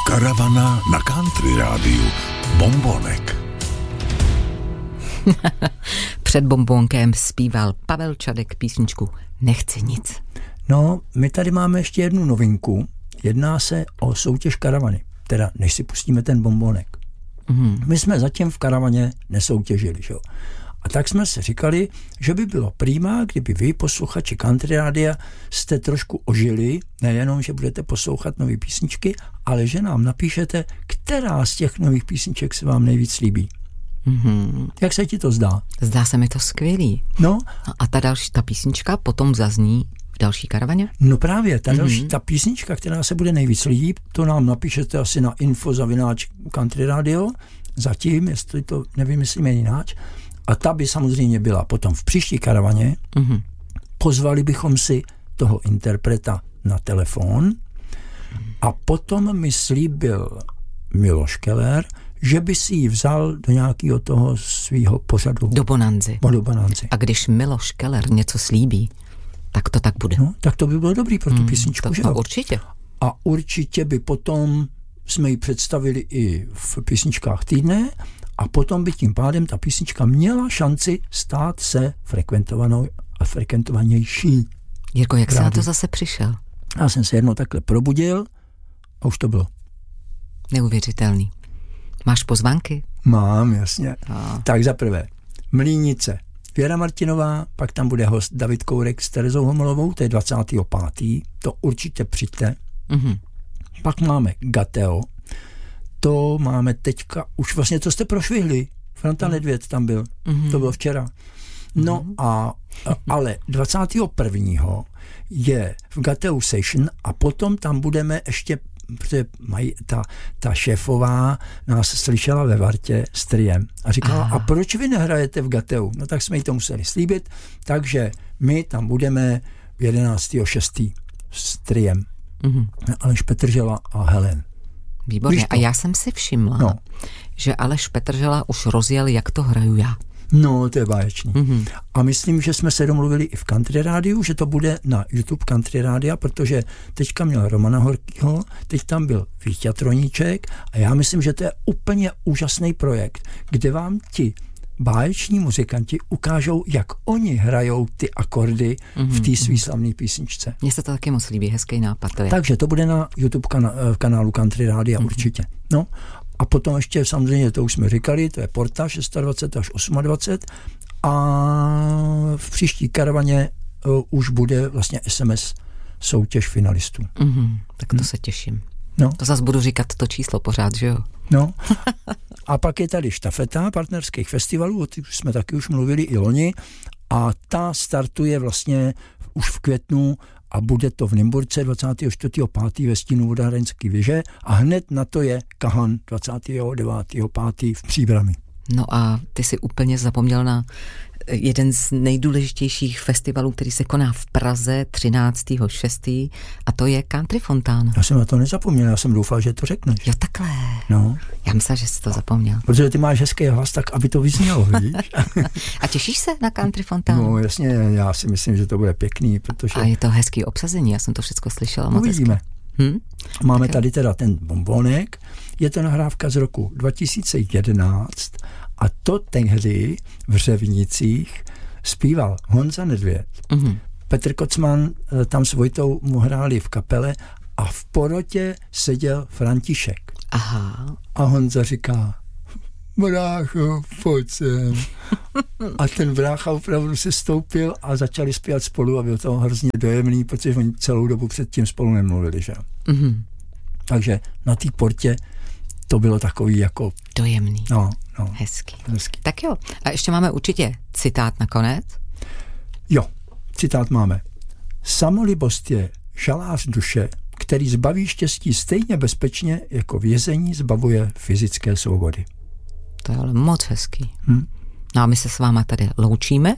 Karavana na Country rádiu. Bombonek. Před bombonkem zpíval Pavel Čadek písničku Nechci nic. No, my tady máme ještě jednu novinku. Jedná se o soutěž karavany. Teda, než si pustíme ten bombonek. My jsme zatím v karavaně nesoutěžili, že jo. A tak jsme si říkali, že by bylo prima, kdyby vy, posluchači Country rádia, jste trošku ožili, nejenom, že budete poslouchat nové písničky, ale že nám napíšete, která z těch nových písniček se vám nejvíc líbí. Jak se ti to zdá? Zdá se mi to skvělý. No. A ta písnička potom zazní v další karavaně? No právě, ta písnička, která se bude nejvíc líbit, to nám napíšete asi na info@country radio, zatím, jestli to nevymyslíme jináč. A ta by samozřejmě byla potom v příští karavaně. Pozvali bychom si toho interpreta na telefon a potom mi slíbil Miloš Keller, že by si ji vzal do nějakého toho svýho pořadu. Do Bonanzy. Do Bonanzy. A když Miloš Keller něco slíbí, tak to tak bude. No, tak to by bylo dobrý pro tu písničku, že? To určitě. A určitě by potom jsme ji představili i v písničkách týdne a potom by tím pádem ta písnička měla šanci stát se frekventovanou a frekventovanější. Jirko, jak jsi na to zase přišel? Já jsem se jednou takhle probudil a už to bylo. Neuvěřitelný. Máš pozvánky? Mám, jasně. Tak za prvé, Mlýnice. Věra Martinová, pak tam bude host David Kourek s Terezou Homolovou, to je 25. To určitě přijďte. Pak máme Gateo, to máme teďka, už vlastně to jste prošvihli, Franta Nedvěd tam byl, to bylo včera. No ale 21. je v Gateu Session a potom tam budeme ještě, protože mají ta šéfová nás slyšela ve Vartě s triem a říkala, a proč vy nehrajete v Gateu? No tak jsme jí to museli slíbit, takže my tam budeme 11.6. s triem. Aleš Petržela a Helen. Výborně. A já jsem si všimla, že Aleš Petržela už rozjel, jak to hraju já. No, to je báječný. A myslím, že jsme se domluvili i v Country rádiu, že to bude na YouTube Country rádia, protože teďka měl Romana Horkýho, teď tam byl Víťa Troníček a já myslím, že to je úplně úžasný projekt, kde vám ti báječní muzikanti ukážou, jak oni hrajou ty akordy v té svý slavné písničce. Mně se to taky moc líbí, hezký nápad. Takže to bude na YouTube kanálu Country rádia určitě. No. A potom ještě samozřejmě, to už jsme říkali, to je Porta 26 až 28 a v příští karavaně už bude vlastně SMS soutěž finalistů. Tak to se těším. No. To zase budu říkat to číslo pořád, že jo? No. A pak je tady štafeta partnerských festivalů, o těch jsme taky už mluvili i loni a ta startuje vlastně už v květnu a bude to v Nymburce 24.5. ve stínu vodárenské věže a hned na to je Kahan 29.5. v Příbrami. No a ty si úplně zapomněl na jeden z nejdůležitějších festivalů, který se koná v Praze 13.6. a to je Country Fontána. Já jsem na to nezapomněl, já jsem doufal, že to řekneš. Jo, takhle. No. Já myslím, že jsi to zapomněl. Protože ty máš hezký hlas, tak aby to vyznělo, víš? A těšíš se na Country Fontánu? No jasně, já si myslím, že to bude pěkný, protože... A je to hezký obsazení, já jsem to všechno slyšela. Uvidíme. Máme tady teda ten bombonek, je to nahrávka z roku 2011 a to tehdy v Řevnicích zpíval Honza Nedvěd. Petr Kocman tam s Vojtou mu hráli v kapele a v porotě seděl František. Aha. A Honza říká, brácho, pojď sem. A ten brácha opravdu se stoupil a začali zpívat spolu a byl to hrozně dojemný, protože oni celou dobu předtím spolu nemluvili, že? Takže na té portě to bylo takový jako... Dojemný. No. Hezký. Tak jo. A ještě máme určitě citát nakonec. Jo, citát máme. Samolibost je žalář duše, který zbaví štěstí stejně bezpečně, jako vězení zbavuje fyzické svobody. To je ale moc hezký. No a my se s váma tady loučíme.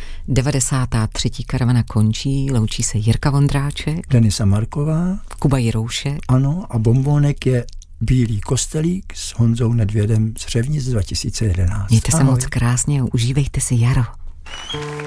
93. karavana končí, loučí se Jirka Vondráček, Denisa Marková, Kuba Jiroušek. Ano, a bombonek je Bílý kostelík s Honzou Nedvědem z Řevnic 2011. Mějte se moc krásně, užívejte si jaro.